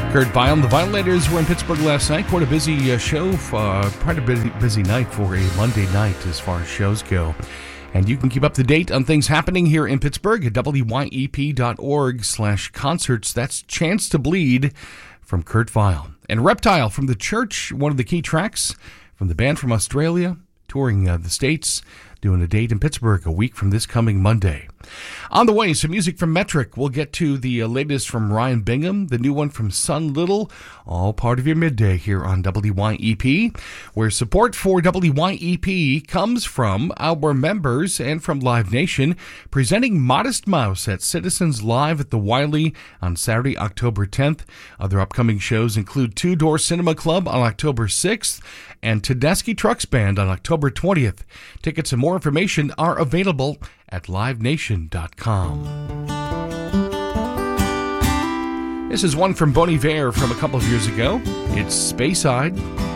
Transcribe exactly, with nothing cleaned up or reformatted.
Kurt Vile and the Violators were in Pittsburgh last night. Quite a busy uh, show, uh, quite a busy, busy night for a Monday night as far as shows go. And you can keep up to date on things happening here in Pittsburgh at W Y E P dot org slash concerts. That's Chance to Bleed from Kurt Vile. And Reptile from The Church, one of the key tracks from the band from Australia, touring uh, the States, doing a date in Pittsburgh a week from this coming Monday. On the way, some music from Metric. We'll get to the uh, latest from Ryan Bingham, the new one from Sun Little, all part of your midday here on W Y E P, where support for W Y E P comes from our members and from Live Nation, presenting Modest Mouse at Citizens Live at the Wiley on Saturday, October tenth. Other upcoming shows include Two Door Cinema Club on October sixth and Tedeschi Trucks Band on October twentieth. Tickets and more information are available at live nation dot com. This is one from Bon Iver from a couple of years ago. It's Speyside.